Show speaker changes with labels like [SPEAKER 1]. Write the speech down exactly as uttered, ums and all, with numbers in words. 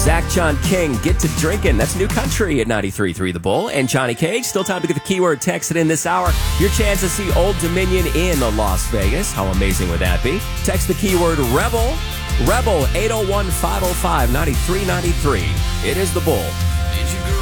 [SPEAKER 1] Zach John King, Get to Drinking. That's new country at ninety-three point three The Bull. And Johnny Cage, still time to get the keyword texted in this hour. Your chance to see Old Dominion in Las Vegas. How amazing would that be? Text the keyword Rebel. Rebel, eight oh one, five oh five, nine three nine three. It is The Bull.